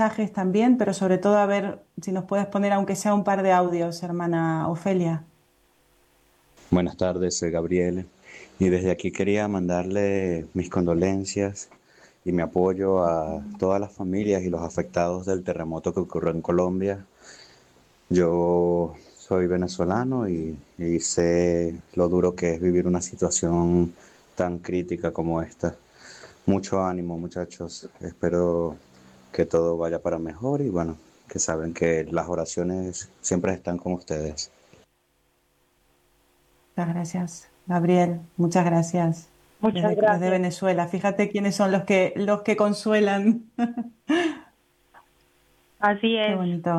mensajes también, pero sobre todo a ver si nos puedes poner aunque sea un par de audios, hermana Ofelia. Buenas tardes, soy Gabriel y desde aquí quería mandarle mis condolencias y mi apoyo a todas las familias y los afectados del terremoto que ocurrió en Colombia. Yo soy venezolano y sé lo duro que es vivir una situación tan crítica como esta. Mucho ánimo, muchachos. Espero que todo vaya para mejor y bueno, que saben que las oraciones siempre están con ustedes. Muchas gracias, Gabriel. Muchas gracias. Muchas Desde gracias. Venezuela. Fíjate quiénes son los que consuelan. Así Qué es. bonito.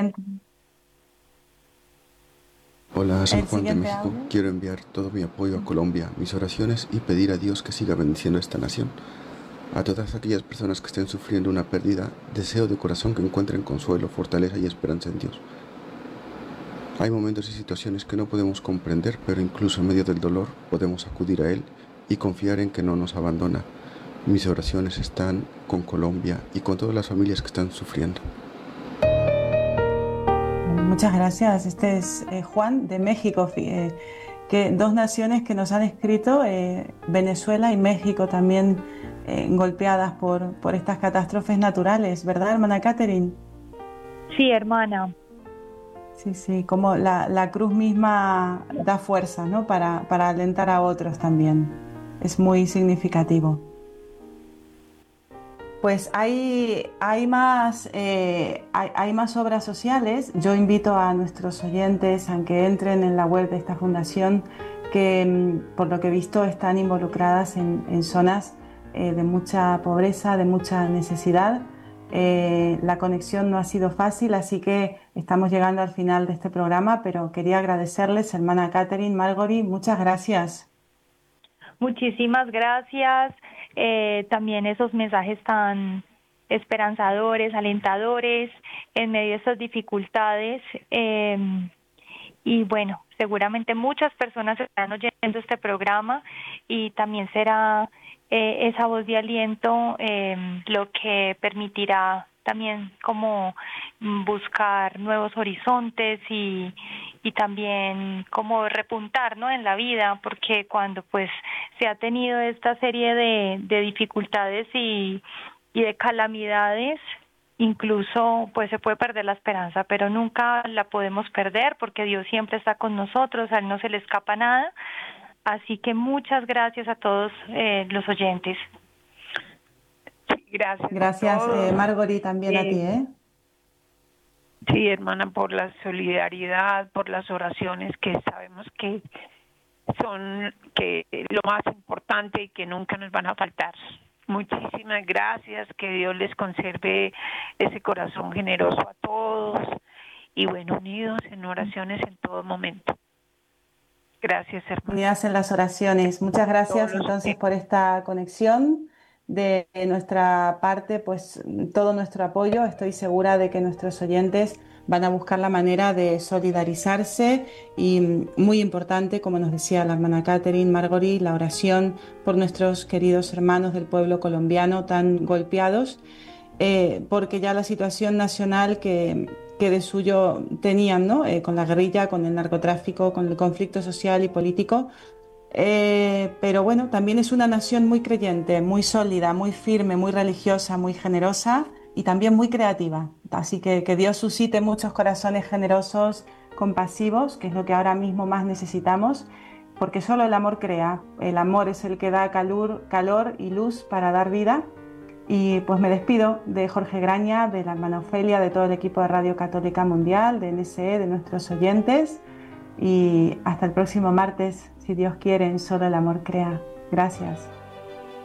Hola, soy El Juan de siguiente México. audio. Quiero enviar todo mi apoyo a Colombia, mis oraciones y pedir a Dios que siga bendiciendo esta nación. A todas aquellas personas que estén sufriendo una pérdida, deseo de corazón que encuentren consuelo, fortaleza y esperanza en Dios. Hay momentos y situaciones que no podemos comprender, pero incluso en medio del dolor podemos acudir a Él y confiar en que no nos abandona. Mis oraciones están con Colombia y con todas las familias que están sufriendo. Muchas gracias. Este es Juan de México, que dos naciones que nos han escrito, Venezuela y México también golpeadas por estas catástrofes naturales, ¿verdad, hermana Catherine? Sí, hermana. Sí, sí, como la cruz misma da fuerza, ¿no? Para alentar a otros también. Es muy significativo. Pues hay más obras sociales. Yo invito a nuestros oyentes a que entren en la web de esta fundación que, por lo que he visto, están involucradas en zonas de mucha pobreza, de mucha necesidad. La conexión no ha sido fácil, así que estamos llegando al final de este programa, pero quería agradecerles, hermana Catherine, Margory, muchas gracias. Muchísimas gracias. También esos mensajes tan esperanzadores, alentadores en medio de estas dificultades. Y bueno, seguramente muchas personas están oyendo este programa y también será esa voz de aliento lo que permitirá también como buscar nuevos horizontes y también como repuntar, ¿no?, en la vida, porque cuando pues se ha tenido esta serie de dificultades y de calamidades, incluso pues se puede perder la esperanza, pero nunca la podemos perder porque Dios siempre está con nosotros, a Él no se le escapa nada. Así que muchas gracias a todos los oyentes. Gracias a Gracias, todos. Margory, también a ti, ¿eh? Sí, hermana, por la solidaridad, por las oraciones que sabemos que son lo más importante y que nunca nos van a faltar. Muchísimas gracias, que Dios les conserve ese corazón generoso a todos y bueno, unidos en oraciones en todo momento. Gracias, hermana. Unidas en las oraciones. Muchas gracias entonces por esta conexión. De nuestra parte, pues todo nuestro apoyo. Estoy segura de que nuestros oyentes van a buscar la manera de solidarizarse y muy importante, como nos decía la hermana Catherine, Margory, la oración por nuestros queridos hermanos del pueblo colombiano tan golpeados, porque ya la situación nacional que de suyo tenían, ¿no? Con la guerrilla, con el narcotráfico, con el conflicto social y político. Pero bueno, también es una nación muy creyente, muy sólida, muy firme, muy religiosa, muy generosa y también muy creativa. Así que Dios suscite muchos corazones generosos, compasivos, que es lo que ahora mismo más necesitamos, porque solo el amor crea. El amor es el que da calor y luz para dar vida. Y pues me despido de Jorge Graña, de la hermana Ofelia, de todo el equipo de Radio Católica Mundial, de NSE, de nuestros oyentes. Y hasta el próximo martes, si Dios quiere, en Solo el Amor Crea. Gracias.